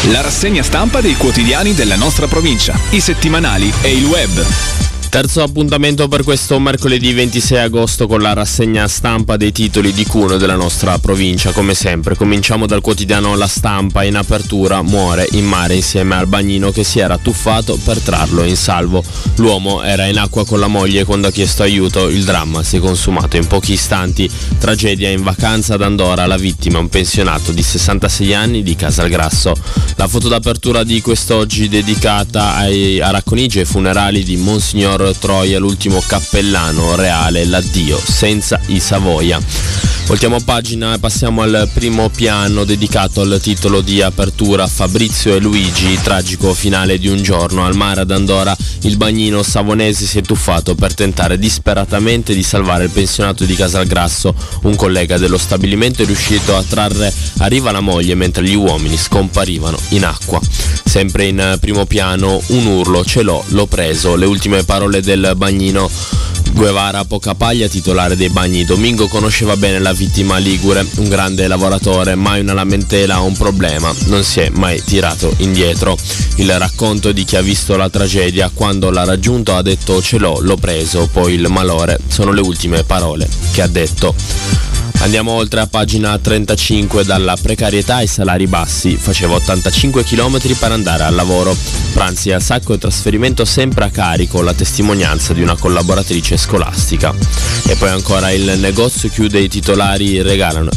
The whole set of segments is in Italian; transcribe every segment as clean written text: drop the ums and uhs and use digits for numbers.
La rassegna stampa dei quotidiani della nostra provincia, i settimanali e il web. Terzo appuntamento per questo mercoledì 26 agosto con la rassegna stampa dei titoli di Cuneo della nostra provincia. Come sempre cominciamo dal quotidiano La Stampa. In apertura: muore in mare insieme al bagnino che si era tuffato per trarlo in salvo. L'uomo era in acqua con la moglie quando ha chiesto aiuto. Il dramma si è consumato in pochi istanti. Tragedia in vacanza ad Andorra, la vittima è un pensionato di 66 anni di Casalgrasso. La foto d'apertura di quest'oggi dedicata a Racconigi e ai funerali di Monsignor Troia, l'ultimo cappellano reale, l'addio senza i Savoia. Voltiamo pagina e passiamo al primo piano dedicato al titolo di apertura: Fabrizio e Luigi, tragico finale di un giorno. Al mare ad Andorra il bagnino savonese si è tuffato per tentare disperatamente di salvare il pensionato di Casalgrasso. Un collega dello stabilimento è riuscito a trarre a riva la moglie mentre gli uomini scomparivano in acqua. Sempre in primo piano un urlo: ce l'ho preso. Le ultime parole del bagnino Guevara Pocapaglia, titolare dei bagni Domingo, conosceva bene la vittima ligure, un grande lavoratore, mai una lamentela o un problema, non si è mai tirato indietro. Il racconto di chi ha visto la tragedia: quando l'ha raggiunto ha detto ce l'ho preso, poi il malore, sono le ultime parole che ha detto. Andiamo oltre a pagina 35. Dalla precarietà ai salari bassi, faceva 85 km per andare al lavoro, pranzi a sacco e trasferimento sempre a carico, la testimonianza di una collaboratrice scolastica. E poi ancora il negozio chiude, i titolari regalano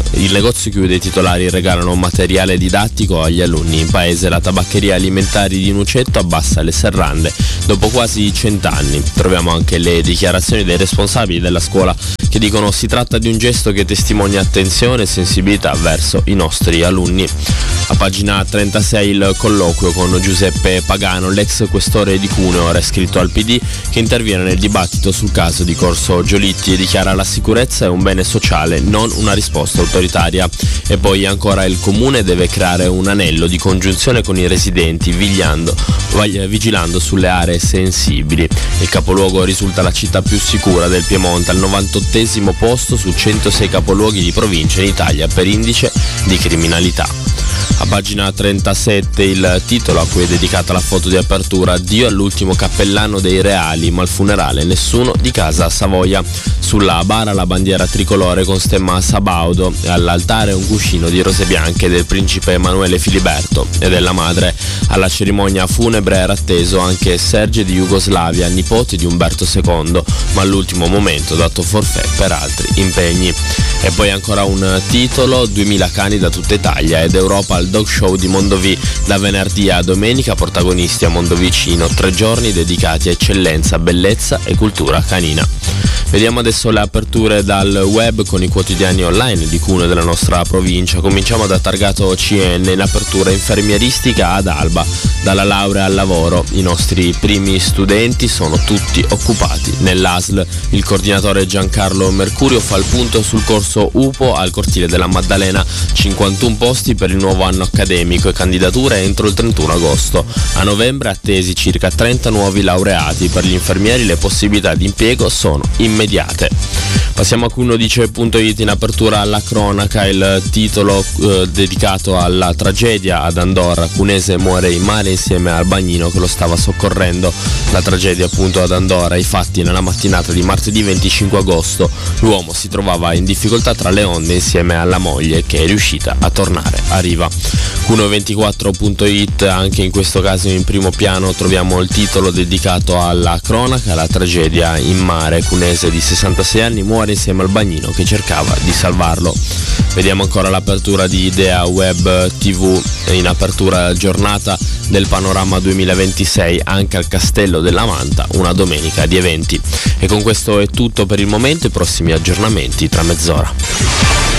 materiale didattico agli alunni. In paese la tabaccheria Alimentari di Nucetto abbassa le serrande dopo quasi 100 anni. Troviamo anche le dichiarazioni dei responsabili della scuola che dicono: si tratta di un gesto che testimonia attenzione e sensibilità verso i nostri alunni. A pagina 36 il colloquio con Giuseppe Pagano, l'ex questore di Cuneo, ora iscritto al PD, che interviene nel dibattito sul caso di Corso Giolitti e dichiara: la sicurezza è un bene sociale, non una risposta autoritaria. E poi ancora: il comune deve creare un anello di congiunzione con i residenti, vigilando sulle aree sensibili. Il capoluogo risulta la città più sicura del Piemonte, al 98esimo posto su 106 capoluoghi di provincia in Italia per indice di criminalità. A pagina 37 il titolo a cui è dedicata la foto di apertura: Dio all'ultimo cappellano dei Reali, ma al funerale nessuno di casa Savoia. Sulla bara la bandiera tricolore con stemma Sabaudo e all'altare un cuscino di rose bianche del principe Emanuele Filiberto e della madre. Alla cerimonia funebre era atteso anche Serge di Jugoslavia, nipote di Umberto II, ma all'ultimo momento dato forfait per altri impegni. E poi ancora un titolo: 2000 cani da tutta Italia ed Europa al dog show di Mondovì, da venerdì a domenica, protagonisti a Mondovicino, 3 giorni dedicati a eccellenza, bellezza e cultura canina. Vediamo adesso le aperture dal web con i quotidiani online di Cuneo della nostra provincia. Cominciamo da Targato CN, in apertura infermieristica ad Alba, dalla laurea al lavoro. I nostri primi studenti sono tutti occupati nell'ASL. Il coordinatore Giancarlo Mercurio fa il punto sul corso UPO al Cortile della Maddalena, 51 posti per il nuovo anno accademico e candidature entro il 31 agosto. A novembre attesi circa 30 nuovi laureati. Per gli infermieri le possibilità di impiego sono immediate. Passiamo a Cunodice.it, in apertura alla cronaca, il titolo dedicato alla tragedia ad Andorra. Cunese muore in mare insieme al bagnino che lo stava soccorrendo. La tragedia appunto ad Andorra. I fatti nella mattinata di martedì 25 agosto. L'uomo si trovava in difficoltà tra le onde insieme alla moglie che è riuscita a tornare a riva. Cuno24.it, anche in questo caso in primo piano troviamo il titolo dedicato alla cronaca, la tragedia in mare. Cunese di 66 anni muore insieme al bagnino che cercava di salvarlo. Vediamo ancora l'apertura di Idea Web TV, in apertura giornata del Panorama 2026 anche al Castello della Manta, una domenica di eventi. E con questo è tutto per il momento, i prossimi aggiornamenti tra mezz'ora.